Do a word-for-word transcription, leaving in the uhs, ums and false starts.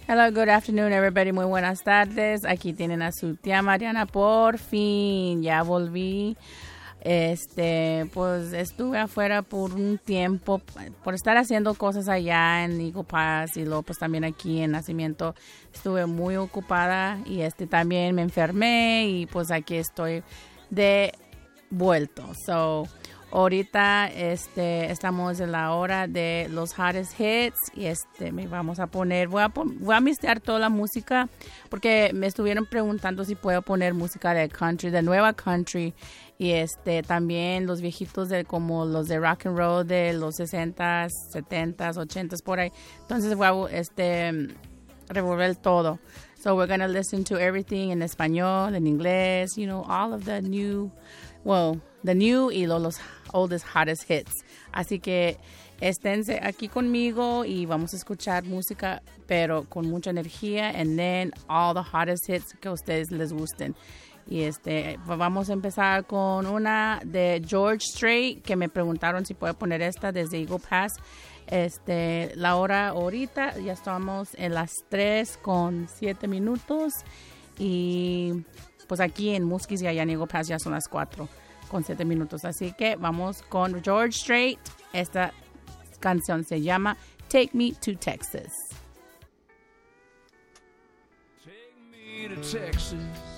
Hello, good afternoon, everybody. Muy buenas tardes. Aquí tienen a su tía Mariana. Por fin, ya volví. Este, pues estuve afuera por un tiempo por estar haciendo cosas allá en Eagle Pass y luego pues también aquí en Nacimiento estuve muy ocupada y este también me enfermé y pues aquí estoy de vuelto. So, ahorita este estamos en la hora de los hottest hits y este me vamos a poner, voy a, voy a mezclar toda la música porque me estuvieron preguntando si puedo poner música de country, de nueva country. Y este también los viejitos de como los de rock and roll de los sesentas, setentas, ochentas por ahí. Entonces voy a este revolver todo. So we're gonna listen to everything en español, en inglés, you know, all of the new, well, the new y los, los oldest, hottest hits. Así que esténse aquí conmigo y vamos a escuchar música, pero con mucha energía, and then all the hottest hits que a ustedes les gusten. Y este vamos a empezar con una de George Strait, que me preguntaron si puedo poner esta desde Eagle Pass. Este, la hora ahorita, ya estamos en las tres con siete minutos. Y pues aquí en Muskis y allá en Eagle Pass ya son las cuatro con siete minutos. Así que vamos con George Strait. Esta canción se llama Take Me to Texas. Take me to Texas.